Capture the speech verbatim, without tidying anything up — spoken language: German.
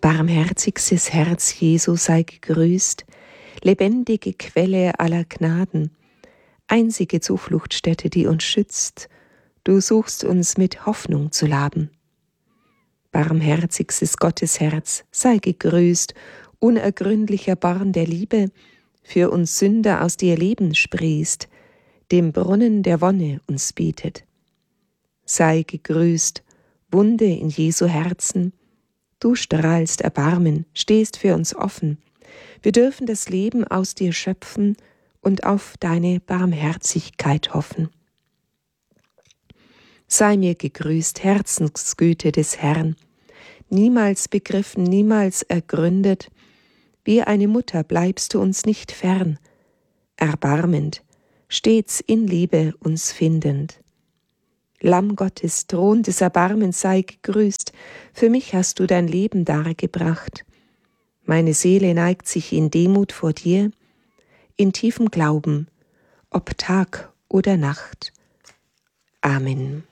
Barmherzigstes Herz Jesu, sei gegrüßt, lebendige Quelle aller Gnaden, einzige Zufluchtsstätte, die uns schützt, du suchst uns mit Hoffnung zu laben. Barmherzigstes Gottesherz, sei gegrüßt, unergründlicher Born der Liebe, für uns Sünder aus dir Leben sprießt, dem Brunnen der Wonne uns bietet. Sei gegrüßt, Wunde in Jesu Herzen, du strahlst Erbarmen, stehst für uns offen. Wir dürfen das Leben aus dir schöpfen und auf deine Barmherzigkeit hoffen. Sei mir gegrüßt, Herzensgüte des Herrn, niemals begriffen, niemals ergründet, wie eine Mutter bleibst du uns nicht fern, erbarmend, stets in Liebe uns findend. Lamm Gottes, Thron des Erbarmens, sei gegrüßt, für mich hast du dein Leben dargebracht. Meine Seele neigt sich in Demut vor dir, in tiefem Glauben, ob Tag oder Nacht. Amen.